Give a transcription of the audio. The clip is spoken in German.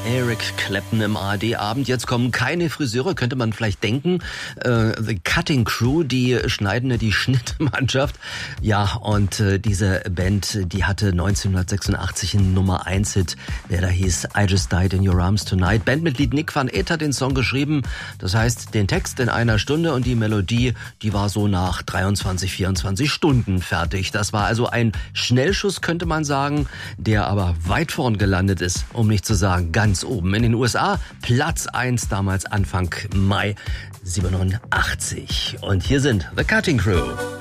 Eric Clapton im ARD-Abend. Jetzt kommen keine Friseure, könnte man vielleicht denken. The Cutting Crew, die Schnittmannschaft. Ja, und diese Band, die hatte 1986 einen Nummer-1-Hit, der da hieß I Just Died in Your Arms Tonight. Bandmitglied Nick van Eet hat den Song geschrieben. Das heißt, den Text in einer Stunde und die Melodie, die war so nach 23, 24 Stunden fertig. Das war also ein Schnellschuss, könnte man sagen, der aber weit vorn gelandet ist, um nicht zu sagen ganz oben. In den USA Platz 1 damals Anfang Mai 87. Und hier sind The Cutting Crew.